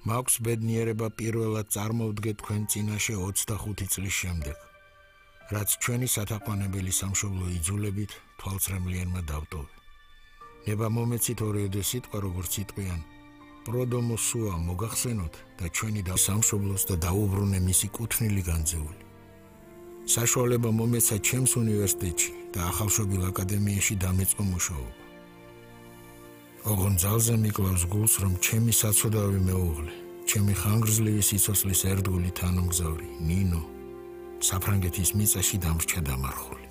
მაქვს ბედნიერება პირველად წარმოვდგე თქვენ წინაშე 25 წლის შემდეგ, რაც ჩვენი სათაყვანებელი სამშობლო იძულებით თვალცრემლიანმა დავტოვე. ნება მომეცით ორიოდე სიტყვა როგორც იტყვიან, პროდომო სუა მოგახსენოთ და ჩვენი სამშობლოს და დაუბრუნე მისი კუთვნილი განძეული. საშუალება მომეცა ჩემს უნივერსიტეტში და ახალშობილ აკადემიაში დამეწყო მუშაობა. ოღონ ძალზე მიკლავს გულს, რომ ჩემი საცოდავი მეუღლე, ჩემი ხანგრძლივი სიცოცხლის ერთგული თანამგზავრი, ნინო, საფრანგეთის მიწაში დამრჩა დამარხული.